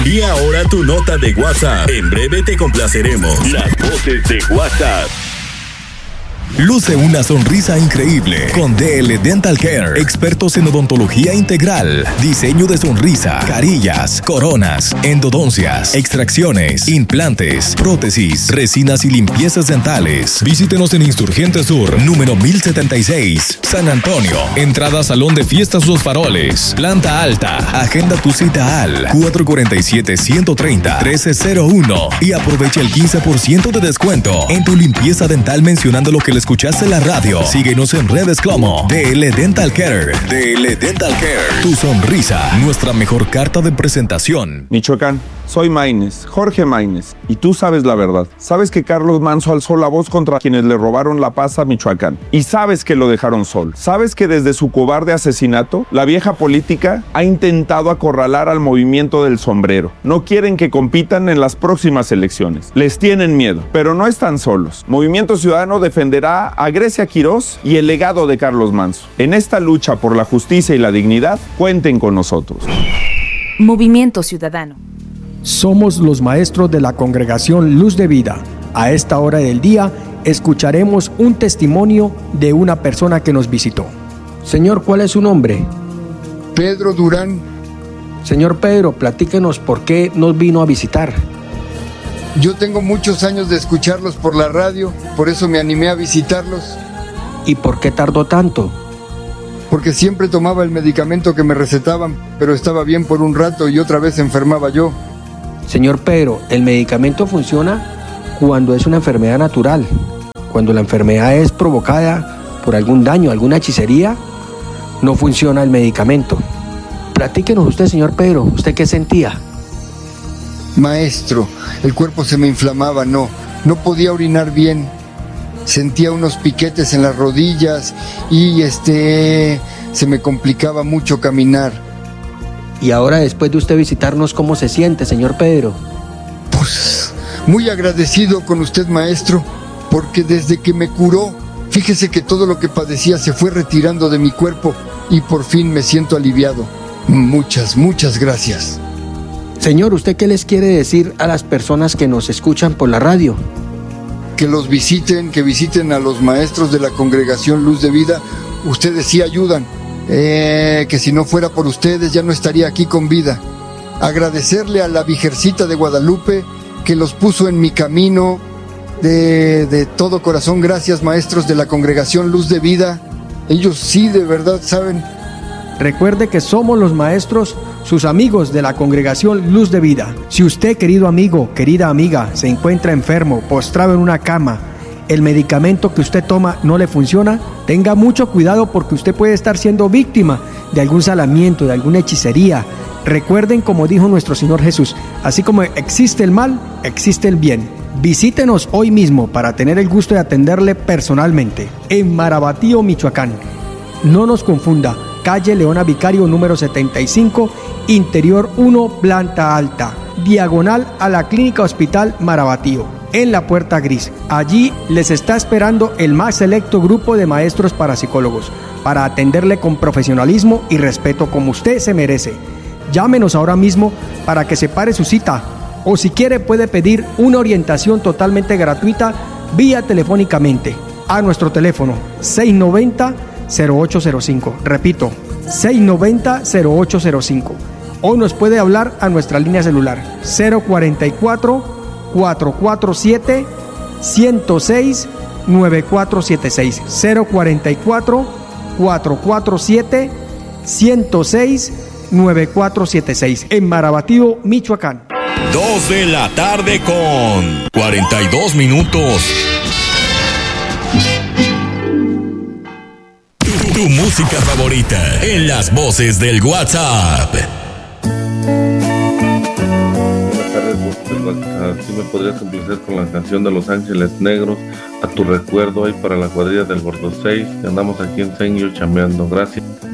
Y ahora tu nota de WhatsApp. En breve te complaceremos. Las voces de WhatsApp. Luce una sonrisa increíble con DL Dental Care, expertos en odontología integral, diseño de sonrisa, carillas, coronas, endodoncias, extracciones, implantes, prótesis, resinas y limpiezas dentales. Visítenos en Insurgente Sur, número 1076, San Antonio. Entrada Salón de Fiestas Los Faroles, planta alta. Agenda tu cita al 447-130-1301 y aprovecha el 15% de descuento en tu limpieza dental mencionando lo que le escuchaste en la radio. Síguenos en redes como DL Dental Care. DL Dental Care. Tu sonrisa, nuestra mejor carta de presentación. Michoacán, soy Maínez, Jorge Maínez, y tú sabes la verdad. Sabes que Carlos Manso alzó la voz contra quienes le robaron la paz a Michoacán. Y sabes que lo dejaron solo. Sabes que desde su cobarde asesinato, la vieja política ha intentado acorralar al movimiento del sombrero. No quieren que compitan en las próximas elecciones. Les tienen miedo, pero no están solos. Movimiento Ciudadano defenderá a Grecia Quirós y el legado de Carlos Manso. En esta lucha por la justicia y la dignidad, cuenten con nosotros. Movimiento Ciudadano. Somos los maestros de la Congregación Luz de Vida. A esta hora del día escucharemos un testimonio de una persona que nos visitó. Señor, ¿cuál es su nombre? Pedro Durán. Señor Pedro, platíquenos por qué nos vino a visitar. Yo tengo muchos años de escucharlos por la radio, por eso me animé a visitarlos. ¿Y por qué tardó tanto? Porque siempre tomaba el medicamento que me recetaban, pero estaba bien por un rato y otra vez enfermaba yo. Señor Pedro, el medicamento funciona cuando es una enfermedad natural. Cuando la enfermedad es provocada por algún daño, alguna hechicería, no funciona el medicamento. Platíquenos usted, señor Pedro, ¿usted qué sentía? Maestro, el cuerpo se me inflamaba, no podía orinar bien. Sentía unos piquetes en las rodillas y se me complicaba mucho caminar. Y ahora, después de usted visitarnos, ¿cómo se siente, señor Pedro? Pues muy agradecido con usted, maestro, porque desde que me curó, fíjese que todo lo que padecía se fue retirando de mi cuerpo y por fin me siento aliviado. Muchas gracias. Señor, ¿usted qué les quiere decir a las personas que nos escuchan por la radio? Que los visiten, que visiten a los maestros de la Congregación Luz de Vida. Ustedes sí ayudan. Que si no fuera por ustedes ya no estaría aquí con vida. Agradecerle a la Virgencita de Guadalupe que los puso en mi camino. De todo corazón, gracias, maestros de la Congregación Luz de Vida. Ellos sí de verdad saben. Recuerde que somos los maestros, sus amigos de la Congregación Luz de Vida. Si usted, querido amigo, querida amiga, se encuentra enfermo, postrado en una cama, el medicamento que usted toma no le funciona, tenga mucho cuidado porque usted puede estar siendo víctima de algún salamiento, de alguna hechicería. Recuerden, como dijo nuestro Señor Jesús, así como existe el mal, existe el bien. Visítenos hoy mismo para tener el gusto de atenderle personalmente en Marabatío, Michoacán. No nos confunda. Calle Leona Vicario número 75, Interior 1, planta alta, diagonal a la Clínica Hospital Marabatío, en la Puerta Gris. Allí les está esperando el más selecto grupo de maestros parapsicólogos para atenderle con profesionalismo y respeto como usted se merece. Llámenos ahora mismo para que separe su cita, o si quiere puede pedir una orientación totalmente gratuita vía telefónicamente a nuestro teléfono 690-0805, repito, 690-0805, o nos puede hablar a nuestra línea celular 044-447-106-9476, 044-447-106-9476, en Marabatío, Michoacán. 2 de la tarde con 42 minutos. Tu música favorita en las voces del WhatsApp. Buenas tardes, voces del WhatsApp. ¿Sí me podrías complacer con la canción de Los Ángeles Negros? A tu recuerdo, ahí para la cuadrilla del Gordo 6. Que andamos aquí en Señor chambeando. Gracias.